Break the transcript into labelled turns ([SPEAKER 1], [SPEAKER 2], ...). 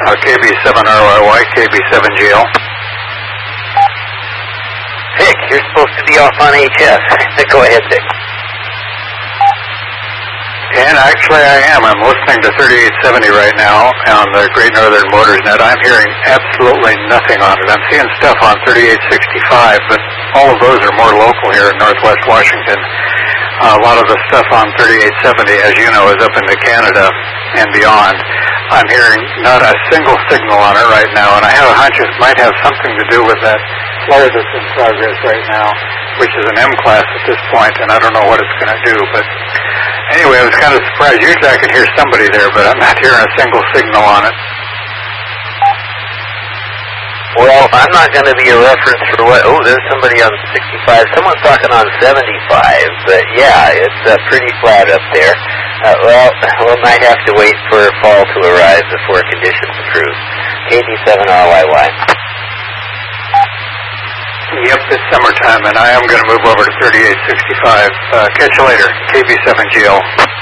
[SPEAKER 1] KB7RYY, KB7GL.
[SPEAKER 2] Vic, you're supposed to be off on HS. Go ahead, Vic.
[SPEAKER 1] And actually I am. I'm listening to 3870 right now on the Great Northern Motors Net. I'm hearing absolutely nothing on it. I'm seeing stuff on 3865, but all of those are more local here in Northwest Washington. A lot of the stuff on 3870, as you know, is up into Canada and beyond. I'm hearing not a single signal on it right now, and I have a hunch it might have something to do with that flare that's in progress right now, which is an M-class at this point, and I don't know what it's going to do. But anyway, I was kind of surprised. Usually I can hear somebody there, but I'm not hearing a single signal on it.
[SPEAKER 2] Well, I'm not going to be a reference for what... Oh, there's somebody on 65. Someone's talking on 75. But yeah, it's pretty flat up there. Well, we might have to wait for fall to arrive before conditions improve. KB7RYY.
[SPEAKER 1] Yep, it's summertime, and I am going to move over to 3865. Catch you later. KB7GL.